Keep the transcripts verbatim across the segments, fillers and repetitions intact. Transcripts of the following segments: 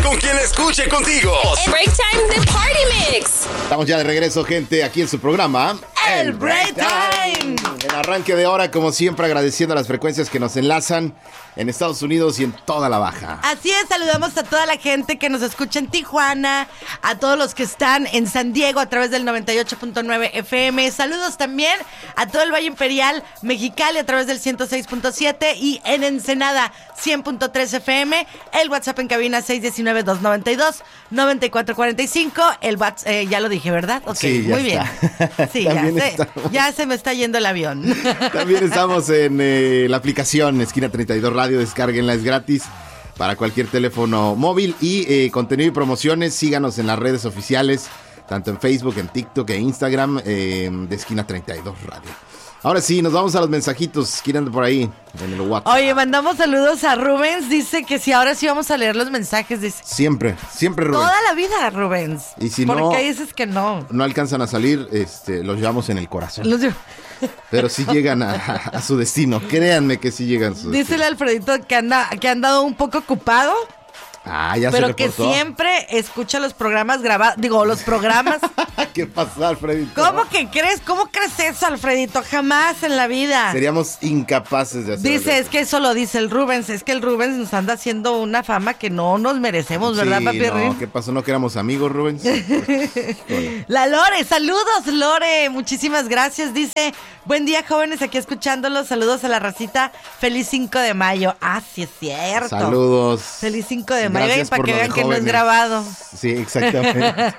con quien escuche contigo. El Break Time de Party Mix. Estamos ya de regreso, gente, aquí en su programa El Break Time. En arranque de hora, como siempre, agradeciendo las frecuencias que nos enlazan en Estados Unidos y en toda la baja. Así es, saludamos a toda la gente que nos escucha en Tijuana, a todos los que están en San Diego a través del noventa y ocho punto nueve F M. Saludos también a todo el Valle Imperial, Mexicali a través del ciento seis punto siete y en Ensenada cien punto tres F M. El WhatsApp en cabina seis uno nueve, dos nueve dos, nueve cuatro cuatro cinco. El WhatsApp, eh, ya lo dije, ¿verdad? Ok, sí, ya muy está. bien. Sí, ya se, ya se me está yendo el avión. También estamos en eh, la aplicación Esquina treinta y dos Radio, descárguenla, es gratis para cualquier teléfono móvil y eh, contenido y promociones, síganos en las redes oficiales, tanto en Facebook, en TikTok e Instagram eh, de Esquina treinta y dos Radio. Ahora sí, nos vamos a los mensajitos que andan por ahí en el WhatsApp. Oye, mandamos saludos a Rubens, dice que si ahora sí vamos a leer los mensajes, dice. Siempre, siempre Rubens. Toda la vida, Rubens. Y si ¿Por no, qué dices que no? No alcanzan a salir, este, los llevamos en el corazón. Los... Pero sí llegan a, a su destino, créanme que sí llegan a su destino. Dísele a Alfredito que anda, que ha andado un poco ocupado. Ah, ya pero se que reportó. siempre escucha los programas grabados, digo, los programas. ¿Qué pasó, Alfredito? ¿Cómo que crees? ¿Cómo crees eso, Alfredito? Jamás en la vida. Seríamos incapaces de hacerlo. Dice, es que eso lo dice el Rubens, es que el Rubens nos anda haciendo una fama que no nos merecemos, ¿verdad, sí, papi? No, ¿qué pasó? ¿No que éramos amigos, Rubens? La Lore, saludos, Lore, muchísimas gracias. Dice, buen día, jóvenes, aquí escuchándolos, saludos a la racita, feliz cinco de mayo. Ah, sí es cierto. Saludos. Feliz cinco de mayo, Gracias para por que lo de vean que no es jóvenes. grabado. Sí, exactamente.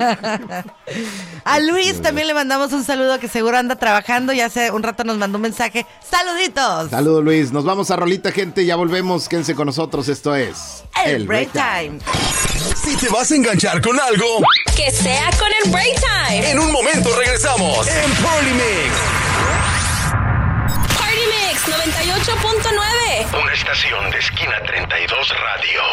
A Luis también le mandamos un saludo que seguro anda trabajando y hace un rato nos mandó un mensaje. ¡Saluditos! Saludos, Luis. Nos vamos a rolita, gente. Ya volvemos. Quédense con nosotros. Esto es El Break Time. Si te vas a enganchar con algo, Que sea con el Break Time. en un momento regresamos en Party Mix. Party Mix noventa y ocho punto nueve. Una estación de Esquina treinta y dos Radio.